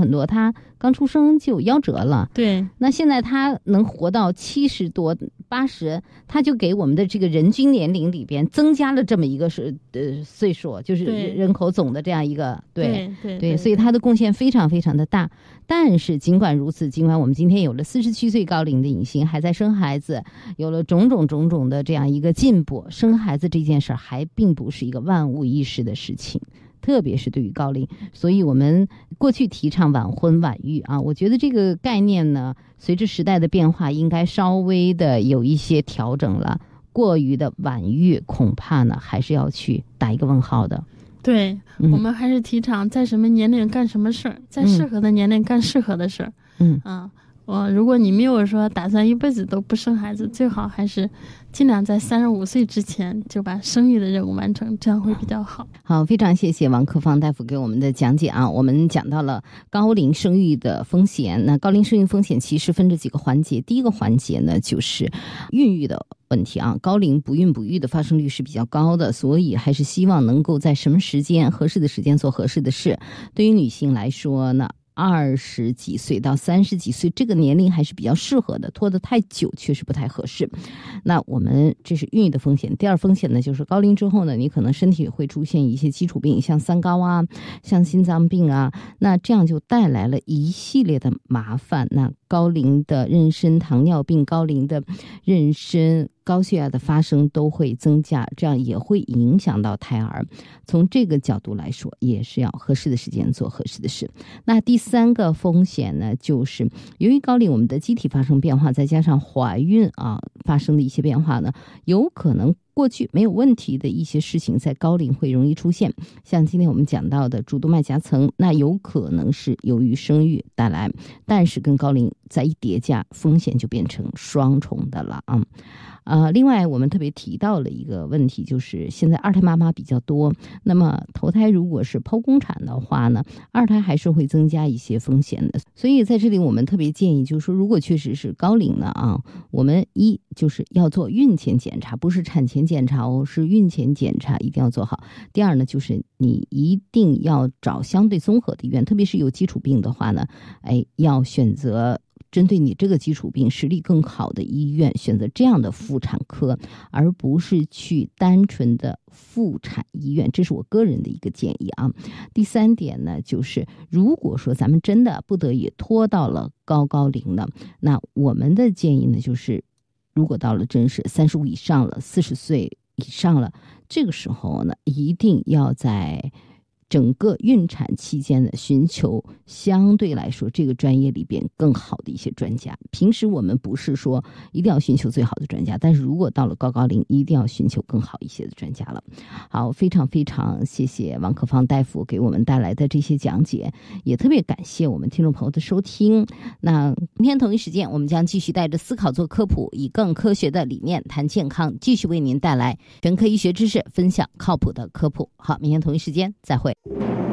很多他刚出生就夭折了， 对， 那现在他能活到70多80，他就给我们的这个人均年龄里边增加了这么一个岁数，就是人口总的这样一个对，所以他的贡献非常非常的大。但是尽管如此，尽管我们今天有了47岁高龄的影星还在生孩子，有了种种的这样一个进步，生孩子这件事还并不是一个万无一失的事情，特别是对于高龄。所以我们过去提倡晚婚晚育啊，我觉得这个概念呢，随着时代的变化应该稍微的有一些调整了，过于的晚育恐怕呢还是要去打一个问号的。 对，我们还是提倡在什么年龄干什么事儿，在适合的年龄干适合的事儿。如果你没有说打算一辈子都不生孩子，最好还是尽量在35岁之前就把生育的任务完成，这样会比较好。 好，非常谢谢王克芳大夫给我们的讲解啊。我们讲到了高龄生育的风险，那高龄生育风险其实分这几个环节。第一个环节呢，就是孕育的问题啊，高龄不孕不育的发生率是比较高的，所以还是希望能够在什么时间合适的时间做合适的事。对于女性来说呢，20几岁到30几岁这个年龄还是比较适合的，拖得太久确实不太合适。那我们这是孕育的风险。第二风险呢，就是高龄之后呢，你可能身体会出现一些基础病，像三高啊，像心脏病啊，那这样就带来了一系列的麻烦。那高龄的妊娠糖尿病、高龄的妊娠高血压的发生都会增加，这样也会影响到胎儿。从这个角度来说，也是要合适的时间做合适的事。那第三个风险呢，就是由于高龄我们的机体发生变化，再加上怀孕发生的一些变化呢，有可能过去没有问题的一些事情在高龄会容易出现，像今天我们讲到的主动脉夹层，那有可能是由于生育带来，但是跟高龄再一叠加，风险就变成双重的了啊。另外我们特别提到了一个问题，就是现在二胎妈妈比较多，那么头胎如果是剖宫产的话呢，二胎还是会增加一些风险的。所以在这里我们特别建议，就是说如果确实是高龄呢我们就是要做孕前检查，不是产前检查是孕前检查一定要做好。第二呢，就是你一定要找相对综合的医院，特别是有基础病的话呢，要选择针对你这个基础病实力更好的医院，选择这样的妇产科，而不是去单纯的妇产医院，这是我个人的一个建议啊。第三点呢，就是如果说咱们真的不得已拖到了高龄了，那我们的建议呢，就是如果到了真是35以上了，40岁以上了，这个时候呢，一定要在整个孕产期间呢，寻求相对来说这个专业里边更好的一些专家。平时我们不是说一定要寻求最好的专家，但是如果到了高龄，一定要寻求更好一些的专家了。好，非常非常谢谢王克芳大夫给我们带来的这些讲解，也特别感谢我们听众朋友的收听。那明天同一时间，我们将继续带着思考做科普，以更科学的理念谈健康，继续为您带来全科医学知识，分享靠谱的科普。好，明天同一时间再会。